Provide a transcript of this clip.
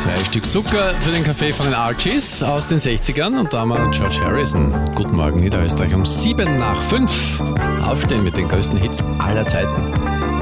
2 Stück Zucker für den Kaffee von den Archies aus den 60ern und da haben wir George Harrison. Guten Morgen Niederösterreich um 7 nach 5. Aufstehen mit den größten Hits aller Zeiten.